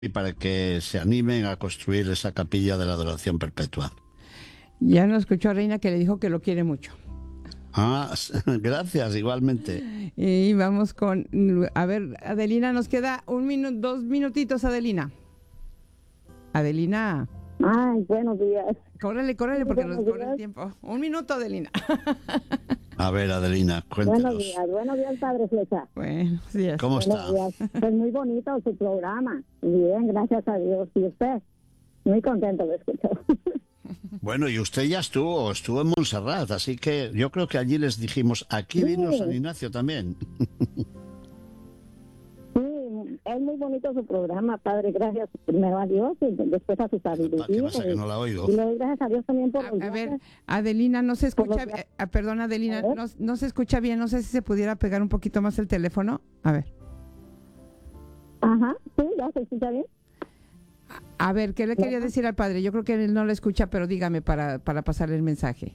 y para que se animen a construir esa capilla de la adoración perpetua. Ya nos escuchó a Reina, que le dijo que lo quiere mucho. Ah, gracias, igualmente. Y vamos con, a ver, Adelina, nos queda 2 minutitos, Adelina. Adelina. Ay, buenos días. Córrele, porque nos corre el tiempo. 1 minuto, Adelina. A ver, Adelina, cuéntanos. Buenos días, Padre Flecha. Buenos días. ¿Cómo está? Buenos días. Pues muy bonito su programa. Bien, gracias a Dios. Y usted, muy contento de escuchar. Bueno, y usted ya estuvo en Montserrat, así que yo creo que allí les dijimos, aquí vino San Ignacio también. Sí, es muy bonito su programa, Padre. Gracias primero a Dios y después a su sabiduría. ¿Qué pasa, que no la oigo? Y le doy gracias a Dios también por A ver, Adelina, no se escucha. Perdón, Adelina, no se escucha bien. No sé si se pudiera pegar un poquito más el teléfono. A ver. Ajá, sí, ya se escucha bien. A ver, ¿qué le quería decir al padre? Yo creo que él no le escucha, pero dígame para pasarle el mensaje.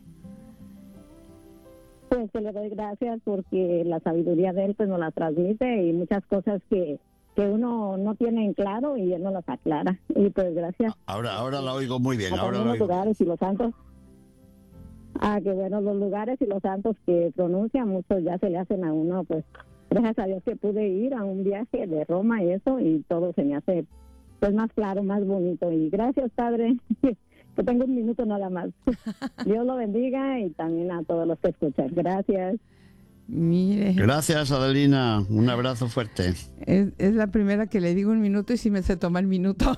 Pues que le doy gracias porque la sabiduría de él pues nos la transmite y muchas cosas que uno no tiene en claro y él nos las aclara. Y pues gracias. Ahora la oigo muy bien. Ahora los lugares y los santos. Que bueno, los lugares y los santos que pronuncian, muchos ya se le hacen a uno, pues gracias a Dios que pude ir a un viaje de Roma y eso, y todo se me hace pues más claro, más bonito. Y gracias, Padre, que tengo 1 minuto nada más. Dios lo bendiga y también a todos los que escuchan. Gracias. Mire. Gracias, Adelina. Un abrazo fuerte. Es la primera que le digo 1 minuto y sí me se toma el minuto.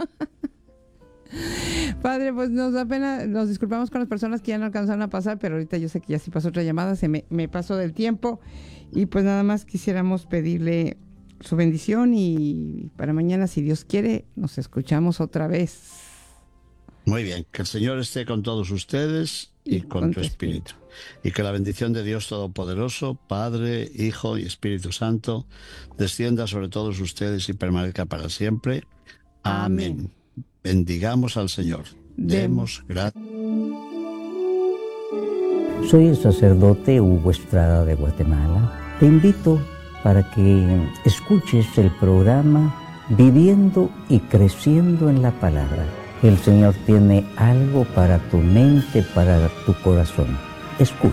Padre, pues nos da pena, nos disculpamos con las personas que ya no alcanzaron a pasar, pero ahorita yo sé que ya sí pasó otra llamada, me pasó del tiempo y pues nada más quisiéramos pedirle su bendición y para mañana, si Dios quiere, nos escuchamos otra vez. Muy bien, que el Señor esté con todos ustedes y con tu espíritu. Y que la bendición de Dios Todopoderoso, Padre, Hijo y Espíritu Santo, descienda sobre todos ustedes y permanezca para siempre. Amén. Bendigamos al Señor. Demos gracias. Soy el sacerdote Hugo Estrada de Guatemala. Te invito para que escuches el programa Viviendo y Creciendo en la Palabra. El Señor tiene algo para tu mente, para tu corazón. Escucha.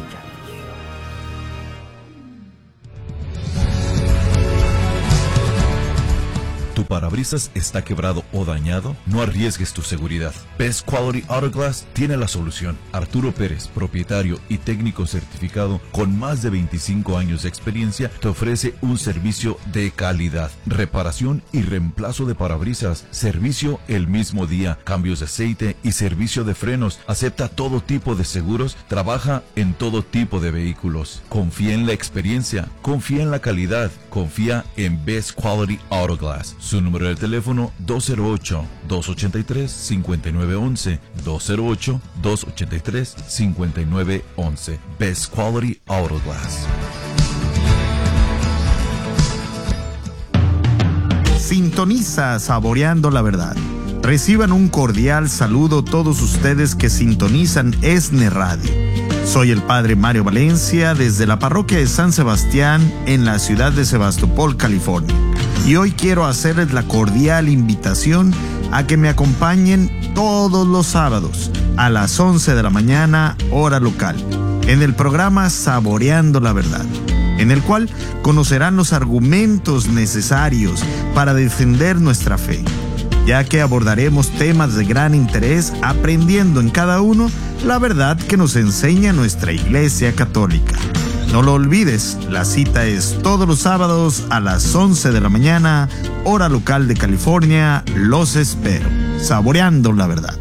¿Tu parabrisas está quebrado o dañado? No arriesgues tu seguridad. Best Quality Auto Glass tiene la solución. Arturo Pérez, propietario y técnico certificado con más de 25 años de experiencia, te ofrece un servicio de calidad. Reparación y reemplazo de parabrisas. Servicio el mismo día. Cambios de aceite y servicio de frenos. Acepta todo tipo de seguros. Trabaja en todo tipo de vehículos. Confía en la experiencia. Confía en la calidad. Confía en Best Quality Auto Glass. Su número de teléfono 208-283-5911. 208-283-5911. Best Quality Auto Glass. Sintoniza Saboreando la Verdad. Reciban un cordial saludo todos ustedes que sintonizan ESNE Radio. Soy el Padre Mario Valencia desde la parroquia de San Sebastián en la ciudad de Sebastopol, California. Y hoy quiero hacerles la cordial invitación a que me acompañen todos los sábados a las 11 de la mañana, hora local, en el programa Saboreando la Verdad, en el cual conocerán los argumentos necesarios para defender nuestra fe, ya que abordaremos temas de gran interés aprendiendo en cada uno la verdad que nos enseña nuestra Iglesia Católica. No lo olvides, la cita es todos los sábados a las 11 de la mañana, hora local de California. Los espero. Saboreando la Verdad.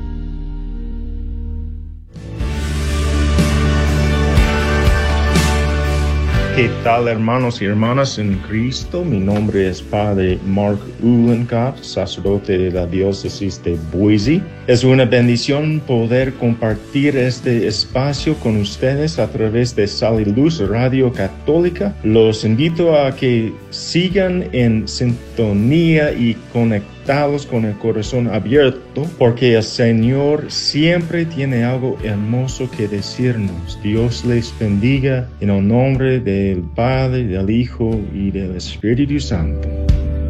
¿Qué tal, hermanos y hermanas en Cristo? Mi nombre es Padre Mark Uhlenkatt, sacerdote de la diócesis de Boise. Es una bendición poder compartir este espacio con ustedes a través de Sal y Luz Radio Católica. Los invito a que sigan en sintonía y conectados con el corazón abierto, porque el Señor siempre tiene algo hermoso que decirnos. Dios les bendiga en el nombre del Padre, del Hijo y del Espíritu Santo.